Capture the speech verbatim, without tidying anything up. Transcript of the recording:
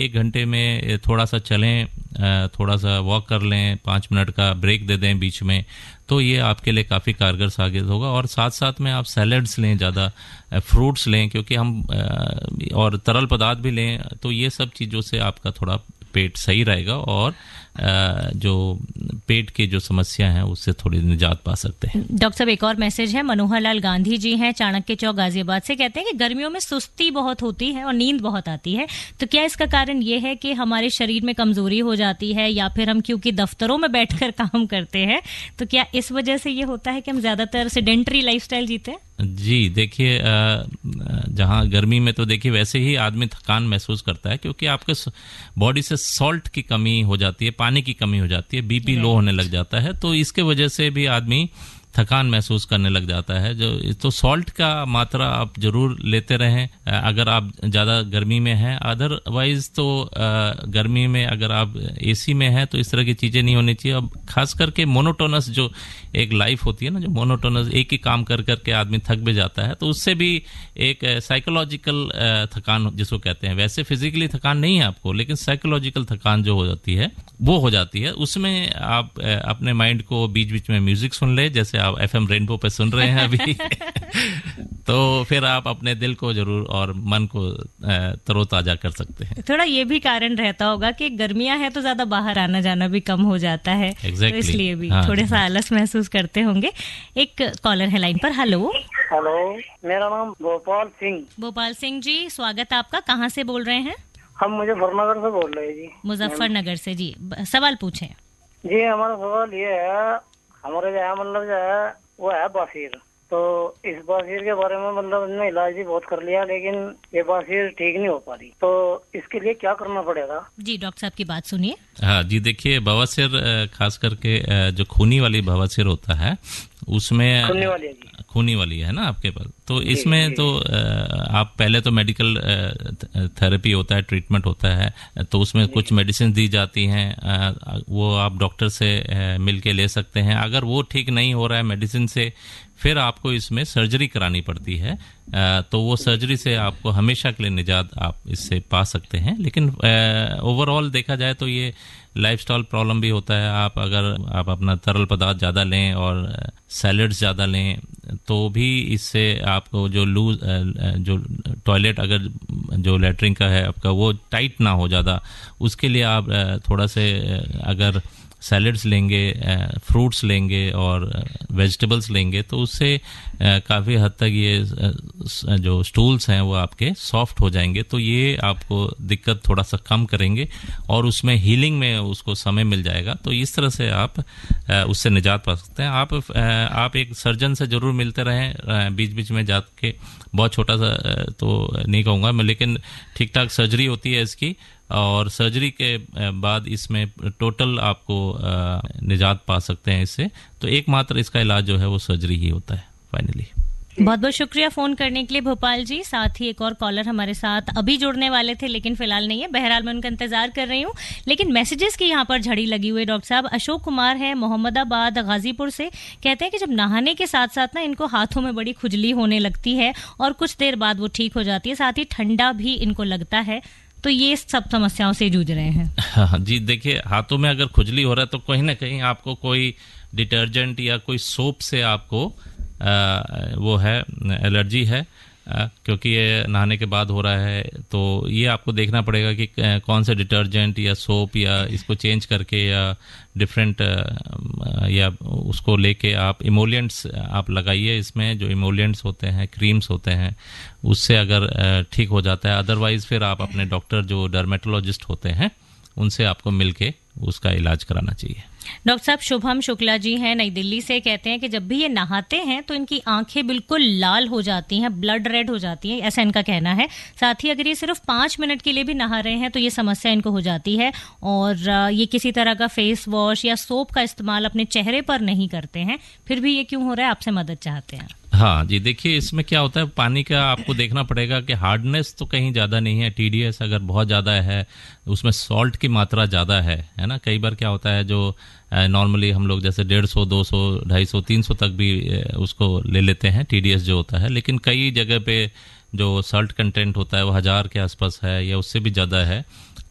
एक घंटे में थोड़ा सा चलें, थोड़ा सा वॉक कर लें, पाँच मिनट का ब्रेक दे दें बीच में, तो ये आपके लिए काफ़ी कारगर साबित होगा। और साथ साथ में आप सैलड्स लें, ज़्यादा फ्रूट्स लें, क्योंकि हम और तरल पदार्थ भी लें, तो ये सब चीज़ों से आपका थोड़ा पेट सही रहेगा और जो पेट की जो समस्या है उससे थोड़ी निजात पा सकते हैं। डॉक्टर साहब, एक और मैसेज है, मनोहर लाल गांधी जी हैं चाणक्य चौक गाजियाबाद से, कहते हैं कि गर्मियों में सुस्ती बहुत होती है और नींद बहुत आती है, तो क्या इसका कारण ये है कि हमारे शरीर में कमजोरी हो जाती है, या फिर हम क्योंकि दफ्तरों में बैठकर काम करते हैं, तो क्या इस वजह से ये होता है कि हम ज्यादातर सेडेंटरी लाइफस्टाइल जीते हैं? जी देखिए, जहाँ गर्मी में तो देखिए वैसे ही आदमी थकान महसूस करता है, क्योंकि आपके बॉडी से सॉल्ट की कमी हो जाती है, पानी की कमी हो जाती है, बीपी लो होने लग जाता है, तो इसके वजह से भी आदमी थकान महसूस करने लग जाता है। जो तो सॉल्ट का मात्रा आप जरूर लेते रहें अगर आप ज़्यादा गर्मी में हैं। अदरवाइज तो गर्मी में अगर आप एसी में हैं तो इस तरह की चीज़ें नहीं होनी चाहिए। अब खास करके मोनोटोनस जो एक लाइफ होती है ना, जो मोनोटोनस एक ही काम कर करके आदमी थक भी जाता है, तो उससे भी एक साइकोलॉजिकल थकान जिसको कहते हैं, वैसे फिजिकली थकान नहीं है आपको, लेकिन साइकोलॉजिकल थकान जो हो जाती है वो हो जाती है। उसमें आप अपने माइंड को बीच बीच में म्यूजिक सुन ले, जैसे आप एफएम रेनबो पे सुन रहे हैं अभी तो फिर आप अपने दिल को जरूर और मन को तरोताजा कर सकते हैं। थोड़ा ये भी कारण रहता होगा कि गर्मियां हैं तो ज्यादा बाहर आना जाना भी कम हो जाता है, exactly. तो इसलिए भी हाँ, थोड़े सा आलस महसूस करते होंगे। एक कॉलर है लाइन पर। हेलो हेलो, मेरा नाम गोपाल सिंह। गोपाल सिंह जी, स्वागत आपका। कहाँ से बोल रहे हैं? हम मुजफ्फरनगर से बोल रहे हैं जी। मुजफ्फरनगर से जी, सवाल पूछें। जी हमारा सवाल ये है, हमारे जो है मतलब जो है वो है बसीर, तो इस बसीर के बारे में मतलब हमने इलाज भी बहुत कर लिया, लेकिन ये बसीर ठीक नहीं हो पा रही, तो इसके लिए क्या करना पड़ेगा? जी डॉक्टर साहब की बात सुनिए। हाँ जी, देखिए बवासीर खास करके जो खूनी वाली बवासीर होता है उसमें खूनी वाली है जी। खूनी वाली है ना आपके पास, तो इसमें तो आप पहले तो मेडिकल थेरेपी होता है, ट्रीटमेंट होता है, तो उसमें कुछ मेडिसिन दी जाती हैं, वो आप डॉक्टर से मिल के ले सकते हैं। अगर वो ठीक नहीं हो रहा है मेडिसिन से, फिर आपको इसमें सर्जरी करानी पड़ती है, तो वो सर्जरी से आपको हमेशा के लिए निजात आप इससे पा सकते हैं। लेकिन ओवरऑल देखा जाए तो ये लाइफस्टाइल प्रॉब्लम भी होता है। आप अगर आप अपना तरल पदार्थ ज़्यादा लें और सैलड्स ज़्यादा लें तो भी इससे आपको जो लूज जो टॉयलेट अगर जो लेटरिन का है आपका वो टाइट ना हो ज़्यादा, उसके लिए आप थोड़ा से अगर सैलड्स लेंगे, फ्रूट्स लेंगे और वेजिटेबल्स लेंगे तो उससे काफ़ी हद तक ये जो स्टूल्स हैं वो आपके सॉफ्ट हो जाएंगे, तो ये आपको दिक्कत थोड़ा सा कम करेंगे और उसमें हीलिंग में उसको समय मिल जाएगा। तो इस तरह से आप उससे निजात पा सकते हैं। आप आप एक सर्जन से ज़रूर मिलते रहें बीच बीच में जाके, बहुत छोटा सा तो नहीं कहूँगा मैं, लेकिन ठीक ठाक सर्जरी होती है इसकी, और सर्जरी के बाद इसमें टोटल आपको निजात पा सकते हैं इससे। तो एकमात्र इसका इलाज जो है वो सर्जरी ही होता है फाइनली। बहुत बहुत शुक्रिया फोन करने के लिए भोपाल जी। साथ ही एक और कॉलर हमारे साथ अभी जुड़ने वाले थे लेकिन फिलहाल नहीं है, बहरहाल मैं उनका इंतजार कर रही हूँ, लेकिन मैसेजेस की यहाँ पर झड़ी लगी हुई है। डॉक्टर साहब, अशोक कुमार है मोहम्मदाबाद गाजीपुर से, कहते हैं कि जब नहाने के साथ साथ ना इनको हाथों में बड़ी खुजली होने लगती है और कुछ देर बाद वो ठीक हो जाती है, साथ ही ठंडा भी इनको लगता है, तो ये सब समस्याओं से जूझ रहे हैं। हाँ जी, देखिए हाथों में अगर खुजली हो रहा है तो कहीं ना कहीं आपको कोई डिटर्जेंट या कोई सोप से आपको आ, वो है एलर्जी है, आ, क्योंकि ये नहाने के बाद हो रहा है, तो ये आपको देखना पड़ेगा कि कौन से डिटर्जेंट या सोप या इसको चेंज करके या डिफरेंट या उसको लेके आप इमोलिएंट्स आप लगाइए। इसमें जो इमोलिएंट्स होते हैं, क्रीम्स होते हैं, उससे अगर ठीक हो जाता है। अदरवाइज फिर आप अपने डॉक्टर जो डर्मेटोलॉजिस्ट होते हैं उनसे आपको मिलके उसका इलाज कराना चाहिए। डॉक्टर साहब, शुभम शुक्ला जी हैं नई दिल्ली से, कहते हैं कि जब भी ये नहाते हैं तो इनकी आंखें बिल्कुल लाल हो जाती हैं, ब्लड रेड हो जाती है, ऐसा इनका कहना है। साथ ही अगर ये सिर्फ पांच मिनट के लिए भी नहा रहे हैं तो ये समस्या इनको हो जाती है, और ये किसी तरह का फेस वॉश या सोप का इस्तेमाल अपने चेहरे पर नहीं करते हैं, फिर भी ये क्यों हो रहा है, आपसे मदद चाहते हैं। हाँ जी, देखिए इसमें क्या होता है, पानी का आपको देखना पड़ेगा कि हार्डनेस तो कहीं ज़्यादा नहीं है, टीडीएस अगर बहुत ज़्यादा है, उसमें सॉल्ट की मात्रा ज़्यादा है है ना। कई बार क्या होता है जो नॉर्मली हम लोग जैसे डेढ़ सौ दो सौ ढाई सौ तीन सौ तक भी उसको ले लेते हैं टीडीएस जो होता है, लेकिन कई जगह पे जो सॉल्ट कंटेंट होता है वो हज़ार के आसपास है या उससे भी ज़्यादा है।